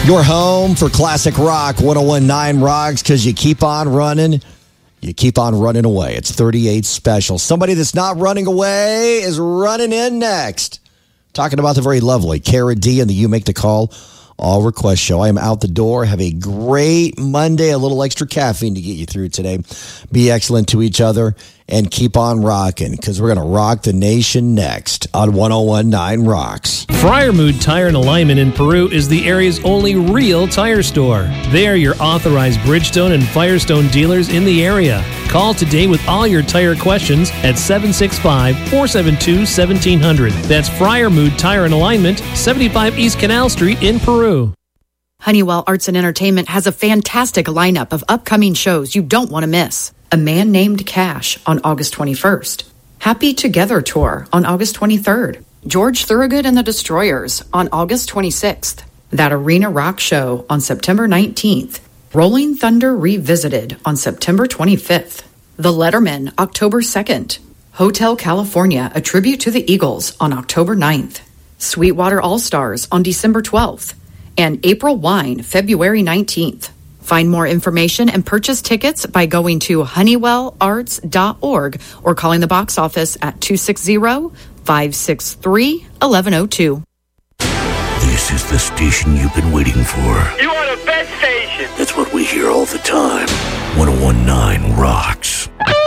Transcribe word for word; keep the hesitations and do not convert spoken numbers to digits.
Your home for classic rock, one oh one point nine Rocks, because you keep on running, you keep on running away. It's thirty-eight special. Somebody that's not running away is running in next. Talking about the very lovely Cara D and the You Make the Call All Request Show. I am out the door. Have a great Monday. A little extra caffeine to get you through today. Be excellent to each other and keep on rocking, because we're going to rock the nation next on one oh one point nine Rocks. Friarmood Tire and Alignment in Peru is the area's only real tire store. They are your authorized Bridgestone and Firestone dealers in the area. Call today with all your tire questions at seven six five, four seven two, one seven zero zero. That's Friarmood Tire and Alignment, seventy-five East Canal Street in Peru. Honeywell Arts and Entertainment has a fantastic lineup of upcoming shows you don't want to miss. A Man Named Cash on August twenty-first. Happy Together Tour on August twenty-third. George Thorogood and the Destroyers on August twenty-sixth. That Arena Rock Show on September nineteenth. Rolling Thunder Revisited on September twenty-fifth. The Letterman October second. Hotel California, a tribute to the Eagles on October ninth. Sweetwater All-Stars on December twelfth. And April Wine February nineteenth. Find more information and purchase tickets by going to honeywell arts dot org or calling the box office at two six zero, five six three, one one zero two. This is the station you've been waiting for. You are the best station. That's what we hear all the time. one oh one point nine Rocks.